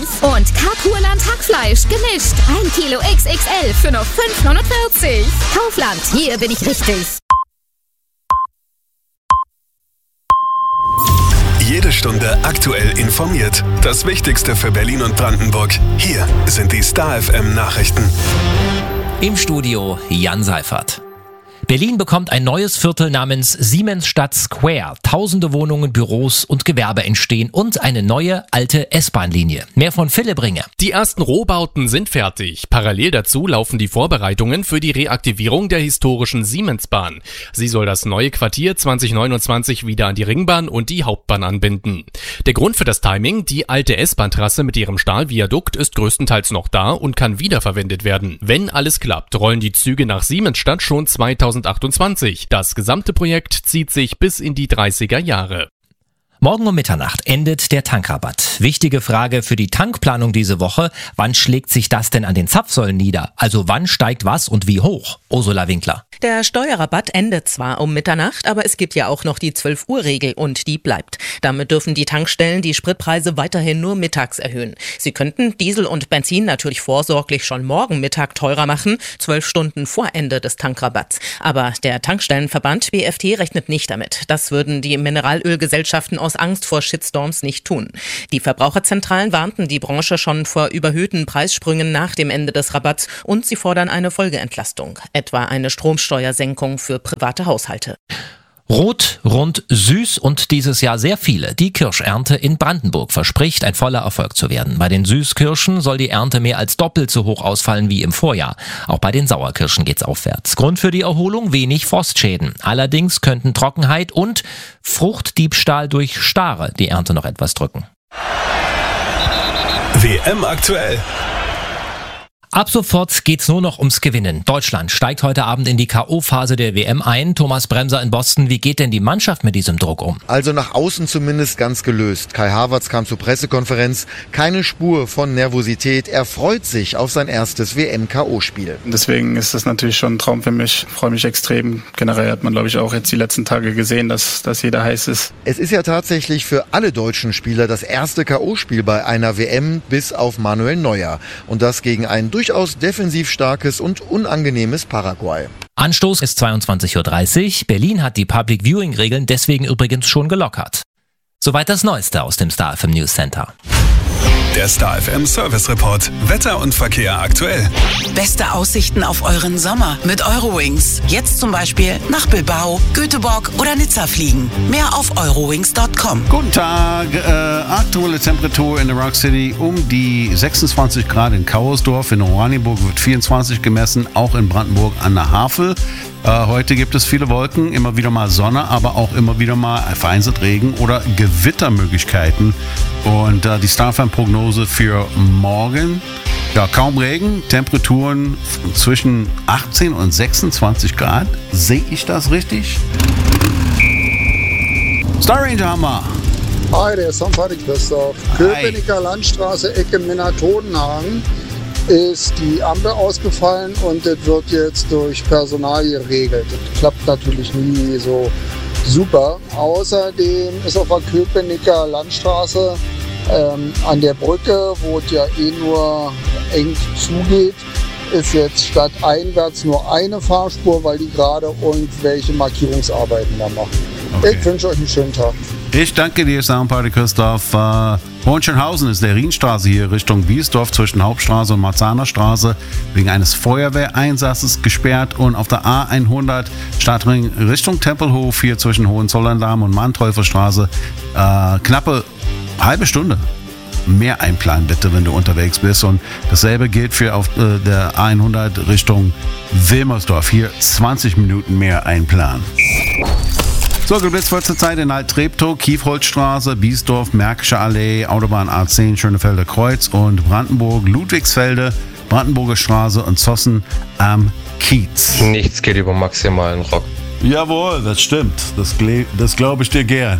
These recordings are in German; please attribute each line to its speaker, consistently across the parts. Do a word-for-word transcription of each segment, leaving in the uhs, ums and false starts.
Speaker 1: Und Carpurland Hackfleisch gemischt. ein Kilo X X L für nur fünf neunundvierzig. Kaufland, hier bin ich richtig.
Speaker 2: Jede Stunde aktuell informiert. Das Wichtigste für Berlin und Brandenburg. Hier sind die Star F M Nachrichten.
Speaker 3: Im Studio Jan Seifert. Berlin bekommt ein neues Viertel namens Siemensstadt Square. Tausende Wohnungen, Büros und Gewerbe entstehen und eine neue, alte S-Bahn-Linie. Mehr von Philipp Ringe.
Speaker 4: Die ersten Rohbauten sind fertig. Parallel dazu laufen die Vorbereitungen für die Reaktivierung der historischen Siemensbahn. Sie soll das neue Quartier zwanzig neunundzwanzig wieder an die Ringbahn und die Hauptbahn anbinden. Der Grund für das Timing: die alte S-Bahn-Trasse mit ihrem Stahlviadukt ist größtenteils noch da und kann wiederverwendet werden. Wenn alles klappt, rollen die Züge nach Siemensstadt schon zweitausendachtundzwanzig. Das gesamte Projekt zieht sich bis in die dreißiger Jahre.
Speaker 3: Morgen um Mitternacht endet der Tankrabatt. Wichtige Frage für die Tankplanung diese Woche: Wann schlägt sich das denn an den Zapfsäulen nieder? Also wann steigt was und wie hoch? Ursula Winkler.
Speaker 5: Der Steuerrabatt endet zwar um Mitternacht, aber es gibt ja auch noch die zwölf Uhr Regel und die bleibt. Damit dürfen die Tankstellen die Spritpreise weiterhin nur mittags erhöhen. Sie könnten Diesel und Benzin natürlich vorsorglich schon morgen Mittag teurer machen, zwölf Stunden vor Ende des Tankrabatts. Aber der Tankstellenverband B F T rechnet nicht damit. Das würden die Mineralölgesellschaften aus Angst vor Shitstorms nicht tun. Die Verbraucherzentralen warnten die Branche schon vor überhöhten Preissprüngen nach dem Ende des Rabatts und sie fordern eine Folgeentlastung, etwa eine Stromsteuersenkung für private Haushalte.
Speaker 3: Rot, rund, süß und dieses Jahr sehr viele. Die Kirschernte in Brandenburg verspricht, ein voller Erfolg zu werden. Bei den Süßkirschen soll die Ernte mehr als doppelt so hoch ausfallen wie im Vorjahr. Auch bei den Sauerkirschen geht's aufwärts. Grund für die Erholung: wenig Frostschäden. Allerdings könnten Trockenheit und Fruchtdiebstahl durch Stare die Ernte noch etwas drücken.
Speaker 2: W M aktuell.
Speaker 3: Ab sofort geht's nur noch ums Gewinnen. Deutschland steigt heute Abend in die K O-Phase der W M ein. Thomas Bremser in Boston, wie geht denn die Mannschaft mit diesem Druck um?
Speaker 6: Also nach außen zumindest ganz gelöst. Kai Havertz kam zur Pressekonferenz. Keine Spur von Nervosität. Er freut sich auf sein erstes W M-K O-Spiel.
Speaker 7: Deswegen ist das natürlich schon ein Traum für mich. Ich freue mich extrem. Generell hat man, glaube ich, auch jetzt die letzten Tage gesehen, dass, dass jeder heiß ist.
Speaker 6: Es ist ja tatsächlich für alle deutschen Spieler das erste K O-Spiel bei einer W M, bis auf Manuel Neuer. Und das gegen ein durchaus defensiv starkes und unangenehmes Paraguay.
Speaker 3: Anstoß ist zweiundzwanzig Uhr dreißig. Berlin hat die Public Viewing Regeln deswegen übrigens schon gelockert. Soweit das Neueste aus dem Star F M News Center.
Speaker 2: Der Star F M Service Report. Wetter und Verkehr aktuell.
Speaker 8: Beste Aussichten auf euren Sommer mit Eurowings. Jetzt zum Beispiel nach Bilbao, Göteborg oder Nizza fliegen. Mehr auf eurowings punkt com.
Speaker 9: Guten Tag. Äh, aktuelle Temperatur in der Rock City um die sechsundzwanzig Grad in Kauersdorf. In Oranienburg wird vierundzwanzig gemessen, auch in Brandenburg an der Havel. Äh, heute gibt es viele Wolken, immer wieder mal Sonne, aber auch immer wieder mal vereinzelt Regen oder Gewittermöglichkeiten. Und äh, die Star F M-Prognose für morgen: ja, kaum Regen, Temperaturen zwischen achtzehn und sechsundzwanzig Grad. Sehe ich das richtig? Star Ranger haben wir.
Speaker 10: Hi, der ist Sanfari Christoph. Köpenicker Landstraße, Ecke Minna-Todenhagen ist die Ampel ausgefallen und das wird jetzt durch Personal geregelt. Das klappt natürlich nie so super. Außerdem ist auf der Köpenicker Landstraße ähm, an der Brücke, wo es ja eh nur eng zugeht, ist jetzt statt einwärts nur eine Fahrspur, weil die gerade irgendwelche Markierungsarbeiten da machen. Okay. Ich wünsche euch einen schönen Tag.
Speaker 9: Ich danke dir, Soundparty Christoph. Äh, Hohenschönhausen ist der Rienstraße hier Richtung Biesdorf zwischen Hauptstraße und Marzahner Straße wegen eines Feuerwehreinsatzes gesperrt. Und auf der A hundert Stadtring Richtung Tempelhof hier zwischen Hohenzollern-Damm und Manteufelstraße äh, knappe halbe Stunde mehr einplanen bitte, wenn du unterwegs bist. Und dasselbe gilt für auf äh, der A hundert Richtung Wilmersdorf. Hier zwanzig Minuten mehr einplanen. So, du bist zur Zeit in Alt-Treptow, Kiefholzstraße, Biesdorf, Märkische Allee, Autobahn A zehn, Schönefelder Kreuz und Brandenburg, Ludwigsfelde, Brandenburger Straße und Zossen am Kiez.
Speaker 11: Nichts geht über maximalen Rock.
Speaker 9: Jawohl, das stimmt. Das, das glaube ich dir gern.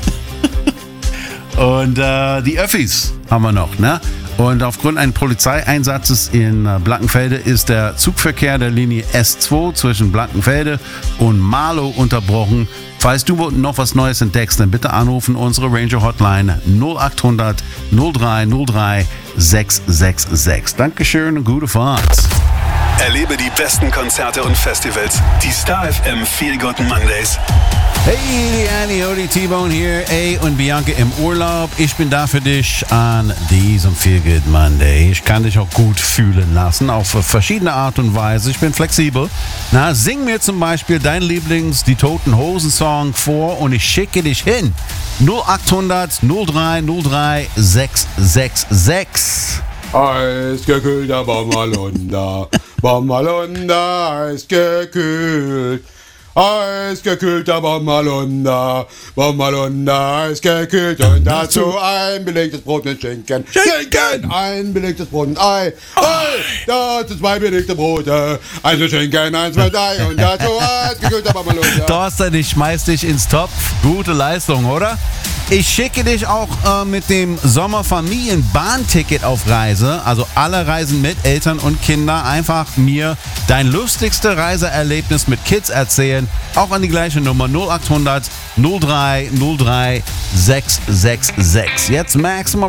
Speaker 9: Und äh, die Öffis haben wir noch, ne? Und aufgrund eines Polizeieinsatzes in Blankenfelde ist der Zugverkehr der Linie S zwei zwischen Blankenfelde und Marlow unterbrochen. Falls du noch was Neues entdeckst, dann bitte anrufen unsere Ranger Hotline null acht hundert null drei null drei sechs sechs sechs. Dankeschön und gute Fahrt.
Speaker 2: Erlebe die besten Konzerte und Festivals. Die Star F M Feel Good Mondays.
Speaker 9: Hey, die Annie, oh, die T-Bone hier, ey, und Bianca im Urlaub. Ich bin da für dich an diesem Feel Good Monday. Ich kann dich auch gut fühlen lassen, auf verschiedene Art und Weise. Ich bin flexibel. Na, sing mir zum Beispiel dein Lieblings-, die Toten Hosen-Song vor und ich schicke dich hin. null acht hundert null drei null drei sechs sechs sechs.
Speaker 12: Eisgekühlter Bommerlunder, Bommerlunder, eisgekühlt. Eisgekühlter Bommerlunder, Bommerlunder, eisgekühlt. Und dazu ein belegtes Brot mit Schinken. Schinken! Ein belegtes Brot und Ei. Ei! Dazu zwei belegte Brote. Eins mit Schinken, eins mit Ei. Und dazu eisgekühlter Bommerlunder.
Speaker 9: Thorsten, ich schmeiß dich ins Topf. Gute Leistung, oder? Ich schicke dich auch äh, mit dem Sommerfamilien-Bahnticket auf Reise. Also alle reisen mit, Eltern und Kinder. Einfach mir dein lustigste Reiseerlebnis mit Kids erzählen. Auch an die gleiche Nummer null acht hundert null drei null drei sechs sechs sechs. Jetzt Maximum